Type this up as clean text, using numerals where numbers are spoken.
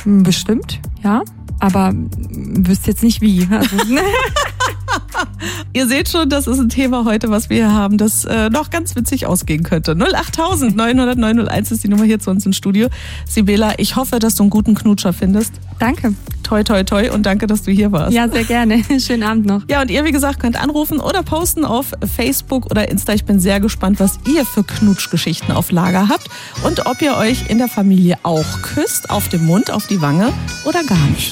Bestimmt, ja. Aber wüsste jetzt nicht wie. Also, Ihr seht schon, das ist ein Thema heute, was wir hier haben, das noch ganz witzig ausgehen könnte. 08000 900 901 ist die Nummer hier zu uns im Studio. Sibela, ich hoffe, dass du einen guten Knutscher findest. Danke. Toi, toi, toi und danke, dass du hier warst. Ja, sehr gerne. Schönen Abend noch. Ja, und ihr, wie gesagt, könnt anrufen oder posten auf Facebook oder Insta. Ich bin sehr gespannt, was ihr für Knutschgeschichten auf Lager habt und ob ihr euch in der Familie auch küsst, auf den Mund, auf die Wange oder gar nicht.